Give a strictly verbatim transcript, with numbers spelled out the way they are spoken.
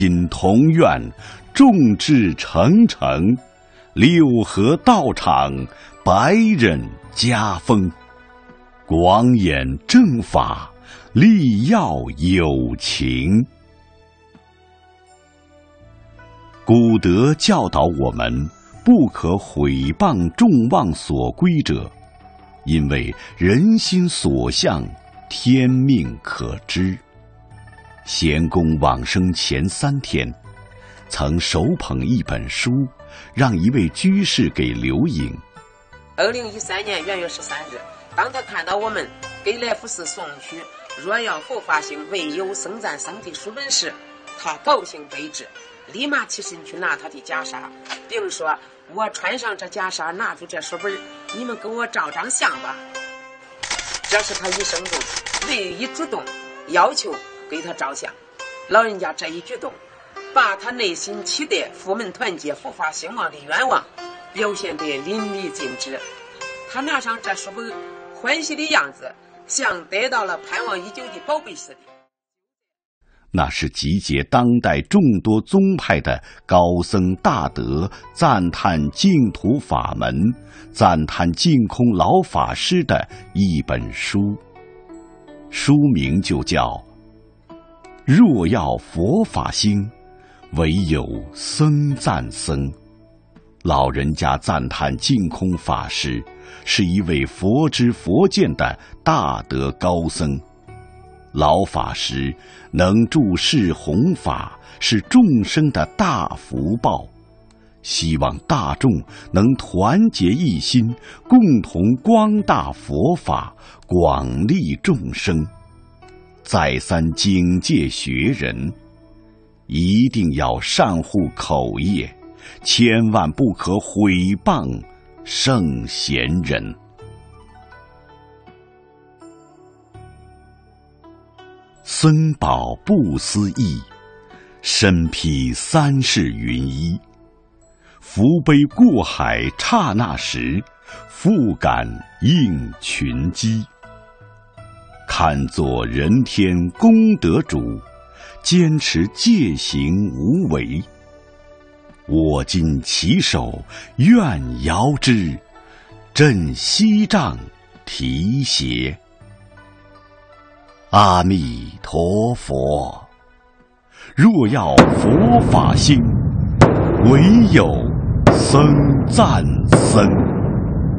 因同愿，众志成城，六合道场，百人家风。广演正法，力要有情。古德教导我们，不可毁谤众望所归者，因为人心所向，天命可知。贤公往生前三天，曾手捧一本书，让一位居士给留影。 二零一三年元月十三日，当他看到我们给来福寺送去若要佛法兴，唯有僧赞僧的书本时，他高兴悲之，立马起身去拿他的袈裟，并说：“我穿上这袈裟，拿住这书本，你们跟我照张相吧。”这是他一生中唯一主动要求给他照相。老人家这一举动，把他内心期待佛门团结、佛法兴旺的愿望表现得淋漓尽致。他拿上这书本，欢喜的样子像得到了盼望已久的宝贝似的。 那是集结当代众多宗派的高僧大德赞叹净土法门、赞叹净空老法师的一本书，书名就叫《若要佛法兴，唯有僧赞僧》。老人家赞叹净空法师是一位佛知佛见的大德高僧，老法师能助世弘法，是众生的大福报。希望大众能团结一心，共同光大佛法，广利众生。再三警戒学人，一定要善护口业，千万不可毁谤圣贤人。僧宝不思议，身披三世云衣。福杯过海刹那时，复感应群机。看作人天功德主，坚持戒行无为。我今起手，愿遥之，振西杖提携。阿弥陀佛，若要佛法兴，唯有僧赞僧。